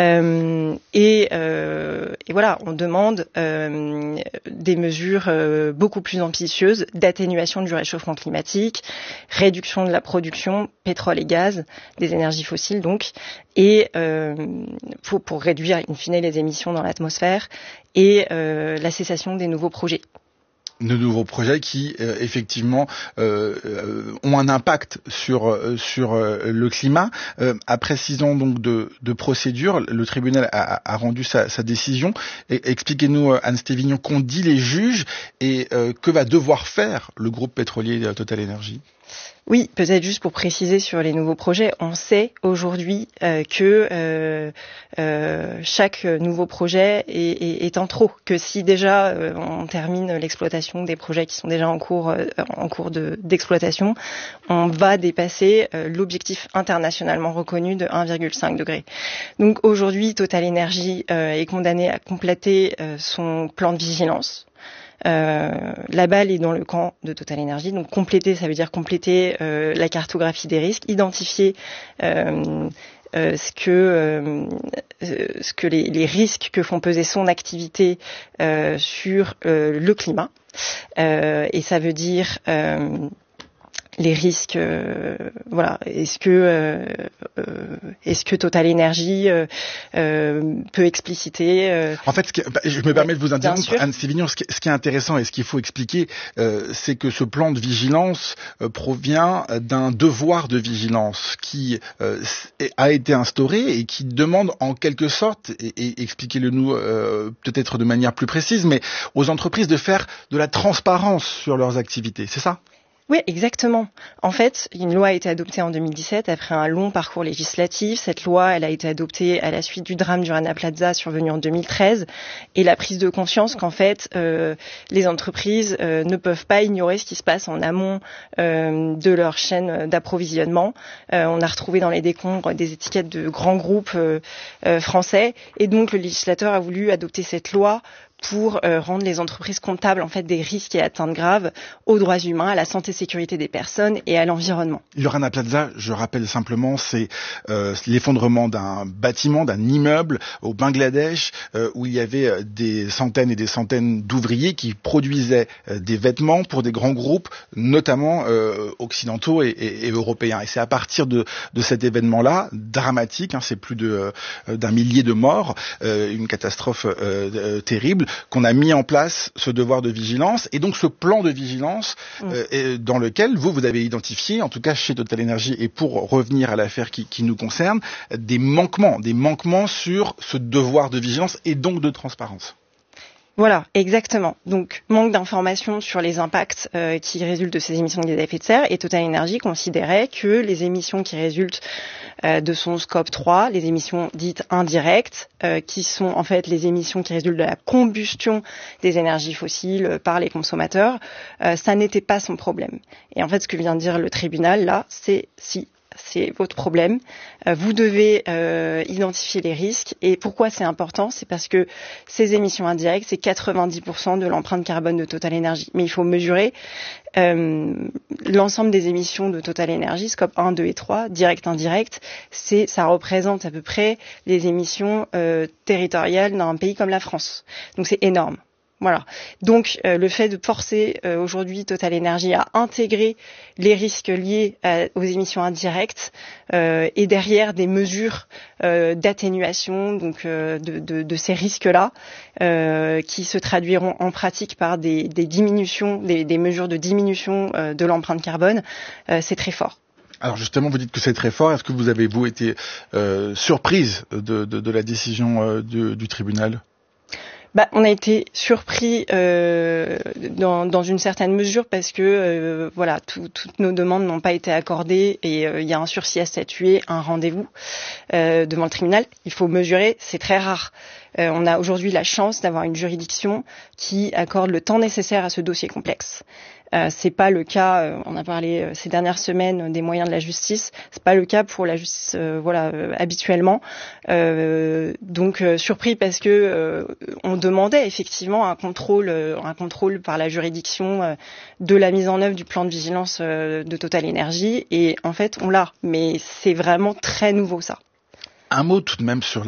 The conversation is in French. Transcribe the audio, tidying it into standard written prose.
Et voilà, on demande des mesures beaucoup plus ambitieuses d'atténuation du réchauffement climatique, réduction de la production pétrole et gaz, des énergies fossiles donc, et pour réduire in fine les émissions dans l'atmosphère et la cessation des nouveaux projets. De nouveaux projets qui effectivement ont un impact sur le climat. Après 6 ans donc de procédure, le tribunal a rendu sa décision. Expliquez-nous, Anne Stévignon, qu'ont dit les juges et que va devoir faire le groupe pétrolier Total Energy. Oui, peut-être juste pour préciser sur les nouveaux projets, on sait aujourd'hui que chaque nouveau projet est en trop, que si déjà on termine l'exploitation des projets qui sont déjà en cours d'exploitation, on va dépasser l'objectif internationalement reconnu de 1,5 degré. Donc aujourd'hui, Total Energy est condamné à compléter son plan de vigilance. La balle est dans le camp de Total Energy. Donc compléter, ça veut dire compléter la cartographie des risques, identifier ce que les risques que font peser son activité sur le climat. Et ça veut dire les risques, voilà. Est-ce que Total Energy peut expliciter En fait, je me permets de vous interrompre, Anne Stévignon. Ce qui est intéressant et ce qu'il faut expliquer, c'est que ce plan de vigilance provient d'un devoir de vigilance qui a été instauré et qui demande en quelque sorte, et expliquez-le nous peut-être de manière plus précise, mais aux entreprises de faire de la transparence sur leurs activités. C'est ça ? Oui, exactement. En fait, une loi a été adoptée en 2017 après un long parcours législatif. Cette loi, elle a été adoptée à la suite du drame du Rana Plaza survenu en 2013 et la prise de conscience qu'en fait, les entreprises ne peuvent pas ignorer ce qui se passe en amont de leur chaîne d'approvisionnement. On a retrouvé dans les décombres des étiquettes de grands groupes français et donc le législateur a voulu adopter cette loi pour rendre les entreprises comptables en fait des risques et atteintes graves aux droits humains, à la santé et sécurité des personnes et à l'environnement. Le Rana Plaza, je rappelle simplement, c'est l'effondrement d'un bâtiment, d'un immeuble au Bangladesh où il y avait des centaines et des centaines d'ouvriers qui produisaient des vêtements pour des grands groupes, notamment occidentaux et européens. Et c'est à partir de cet événement-là, dramatique, c'est plus d'un millier de morts, une catastrophe terrible, qu'on a mis en place ce devoir de vigilance et donc ce plan de vigilance dans lequel vous avez identifié, en tout cas chez Total Energy et pour revenir à l'affaire qui nous concerne, des manquements sur ce devoir de vigilance et donc de transparence. Voilà, exactement. Donc, manque d'informations sur les impacts qui résultent de ces émissions de gaz à effet de serre et Total Energy considérait que les émissions qui résultent de son scope 3, les émissions dites indirectes, qui sont en fait les émissions qui résultent de la combustion des énergies fossiles par les consommateurs, ça n'était pas son problème. Et en fait, ce que vient de dire le tribunal là, c'est votre problème. Vous devez identifier les risques. Et pourquoi c'est important ? C'est parce que ces émissions indirectes, c'est 90% de l'empreinte carbone de Total Energy. Mais il faut mesurer l'ensemble des émissions de Total Energy, scope 1, 2 et 3, direct, indirect. Ça représente à peu près les émissions territoriales d'un pays comme la France. Donc c'est énorme. Voilà. Donc, le fait de forcer aujourd'hui Total Energy à intégrer les risques liés aux émissions indirectes et derrière des mesures d'atténuation donc de ces risques-là qui se traduiront en pratique par des diminutions, des mesures de diminution de l'empreinte carbone, c'est très fort. Alors justement, vous dites que c'est très fort. Est-ce que vous avez été surprise de la décision du tribunal ? On a été surpris dans une certaine mesure parce que toutes nos demandes n'ont pas été accordées et il y a un sursis à statuer, un rendez-vous devant le tribunal. Il faut mesurer, c'est très rare. On a aujourd'hui la chance d'avoir une juridiction qui accorde le temps nécessaire à ce dossier complexe. C'est pas le cas. On a parlé ces dernières semaines des moyens de la justice. C'est pas le cas pour la justice, habituellement. Donc surpris parce que on demandait effectivement un contrôle par la juridiction de la mise en œuvre du plan de vigilance de Total Energy. Et en fait, on l'a. Mais c'est vraiment très nouveau ça. Un mot tout de même sur